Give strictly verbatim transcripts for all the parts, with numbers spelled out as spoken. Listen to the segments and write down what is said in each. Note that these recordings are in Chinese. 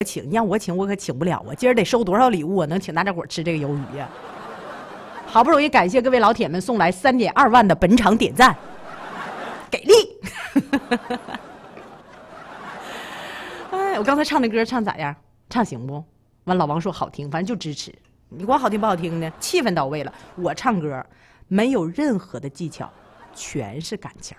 请，让我请我可请不了啊！今儿得收多少礼物啊？能请大家伙吃这个鱿鱼呀、啊？好不容易感谢各位老铁们送来三点二万的本场点赞，给力！哎，我刚才唱的歌唱咋样？唱行不？完老王说好听，反正就支持。你管好听不好听呢？气氛到位了。我唱歌没有任何的技巧，全是感情。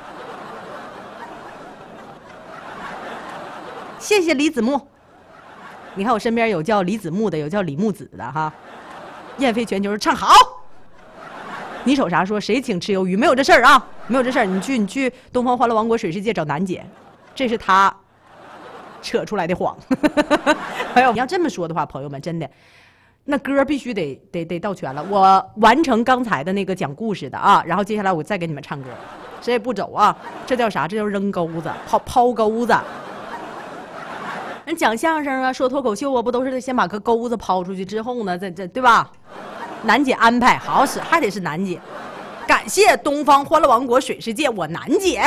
谢谢李子木。你看我身边有叫李子木的，有叫李木子的哈。燕飞全球唱好。你瞅啥？说谁请吃鱿鱼？没有这事儿啊，没有这事儿。你去你去东方欢乐王国水世界找楠姐，这是他扯出来的谎。还有你要这么说的话，朋友们真的，那歌必须得得得到全了。我完成刚才的那个讲故事的啊，然后接下来我再给你们唱歌，谁也不走啊。这叫啥？这叫扔钩子，抛抛钩子。人讲相声啊，说脱口秀啊，不都是先把个钩子抛出去之后呢，这这对吧？楠姐安排好使，还得是楠姐。感谢东方欢乐王国水世界，我楠姐。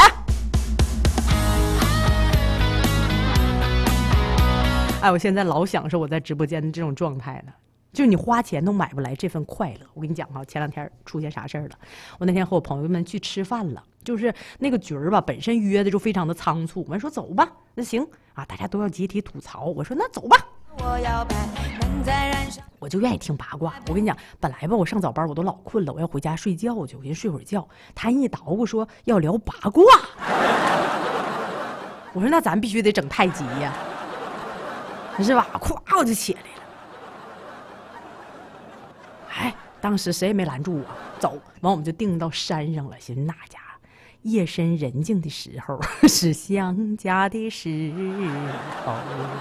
哎，我现在老享受我在直播间的这种状态了，就是你花钱都买不来这份快乐。我跟你讲啊，前两天出现啥事儿了？我那天和我朋友们去吃饭了，就是那个局儿吧，本身约的就非常的仓促。我们说走吧，那行啊，大家都要集体吐槽。我说那走吧。我要我就愿意听八卦。我跟你讲，本来吧，我上早班我都老困了，我要回家睡觉去，我先睡会儿觉。他一捣鼓说要聊八卦，我说那咱必须得整太极呀，是吧？咵我就起来了。哎，当时谁也没拦住我，走，完我们就定到山上了。寻思那家夜深人静的时候是相家的时候。